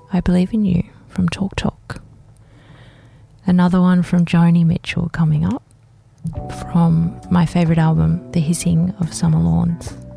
I Believe in You from Talk Talk. Another one from Joni Mitchell coming up from my favourite album, The Hissing of Summer Lawns.